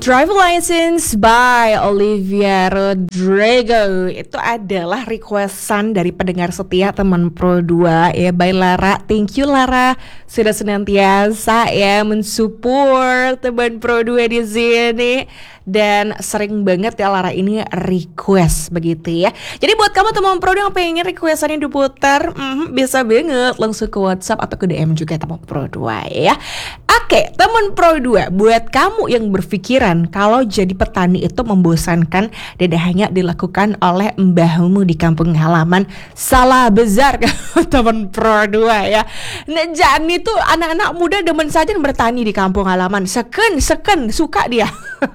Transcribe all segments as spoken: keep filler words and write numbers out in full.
Driver License by Olivia Rodrigo itu adalah requestan dari pendengar setia teman Pro dua ya, by Lara. Thank you Lara, sudah senantiasa ya mensupport teman Pro dua di sini. Dan sering banget ya Lara ini request begitu ya. Jadi buat kamu teman Pro dua yang pengen requestannya diputar, mm, bisa banget langsung ke WhatsApp atau ke D M juga teman Pro dua ya. Oke, teman Pro dua, buat kamu yang berpikiran kalau jadi petani itu membosankan dan hanya dilakukan oleh mbahmu di kampung halaman, salah besar teman Pro dua ya. Nah, Jani tuh anak-anak muda demen saja bertani di kampung halaman. Seken, seken, suka dia.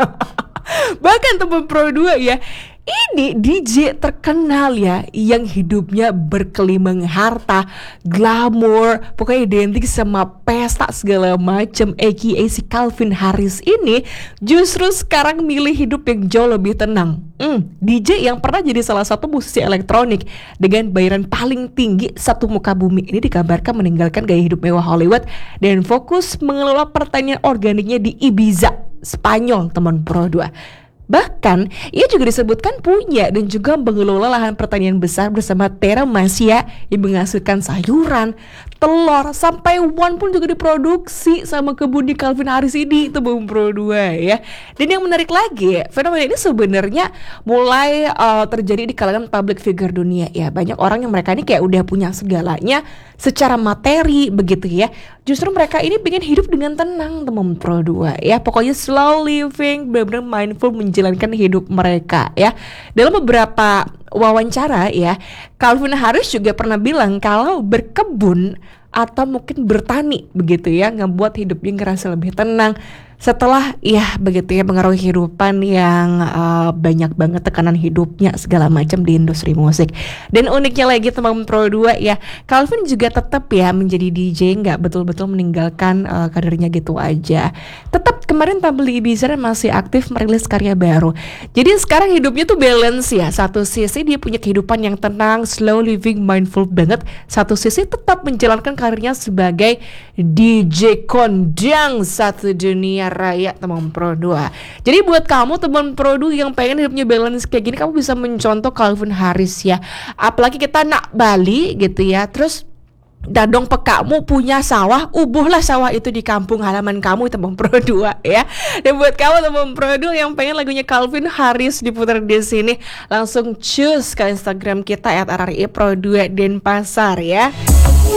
Bahkan teman Pro dua ya, ini D J terkenal ya, yang hidupnya berkelimang harta, glamor, pokoknya identik sama pesta segala macam, aka si Calvin Harris ini justru sekarang milih hidup yang jauh lebih tenang. Hmm, D J yang pernah jadi salah satu musisi elektronik dengan bayaran paling tinggi satu muka bumi ini dikabarkan meninggalkan gaya hidup mewah Hollywood dan fokus mengelola pertanian organiknya di Ibiza, Spanyol, teman Pro dua. Bahkan ia juga disebutkan punya dan juga mengelola lahan pertanian besar bersama Tera Masia yang menghasilkan sayuran, telur, sampai wine pun juga diproduksi sama kebun di Calvin Harris ini, itu Bung Pro dua ya. Dan yang menarik lagi, fenomena ini sebenarnya mulai uh, terjadi di kalangan public figure dunia ya. Banyak orang yang mereka ini kayak udah punya segalanya secara materi begitu ya. Justru mereka ini pengen hidup dengan tenang teman Pro dua ya. Pokoknya slow living, benar-benar mindful menjalankan hidup mereka ya. Dalam beberapa wawancara ya, Calvin Harris juga pernah bilang kalau berkebun atau mungkin bertani begitu ya, ngebuat hidupnya ngerasa lebih tenang setelah ya begitu ya mengaruhi kehidupan yang uh, banyak banget tekanan hidupnya segala macam di industri musik. Dan uniknya lagi teman Pro dua ya, Calvin juga tetap ya menjadi D J, nggak betul-betul meninggalkan uh, karirnya gitu aja. Tetap kemarin tampil di Ibiza dan masih aktif merilis karya baru. Jadi sekarang hidupnya tuh balance ya. Satu sisi dia punya kehidupan yang tenang, slow living, mindful banget. Satu sisi tetap menjalankan karirnya sebagai D J kondang satu dunia raya teman Pro dua. Jadi buat kamu teman Pro dua yang pengen hidupnya balance kayak gini, kamu bisa mencontoh Calvin Harris ya. Apalagi kita nak Bali gitu ya. Terus dadong pekamu punya sawah, ubuhlah sawah itu di kampung halaman kamu teman Pro dua ya. Dan buat kamu teman Pro dua yang pengen lagunya Calvin Harris diputar di sini, langsung cus ke Instagram kita et r r i pro dua Denpasar ya.